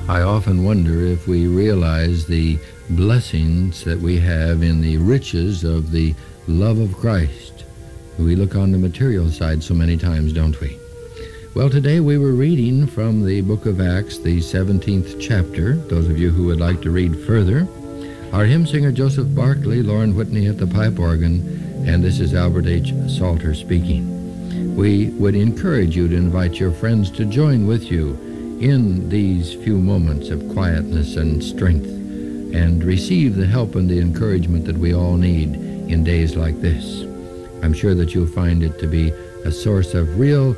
I often wonder if we realize the blessings that we have in the riches of the love of Christ. We look on the material side so many times, don't we? Well, today we were reading from the book of Acts, the 17th chapter. Those of you who would like to read further, our hymn singer Joseph Barkley, Lauren Whitney at the pipe organ, and this is Albert H. Salter speaking. We would encourage you to invite your friends to join with you in these few moments of quietness and strength, and receive the help and the encouragement that we all need in days like this. I'm sure that you'll find it to be a source of real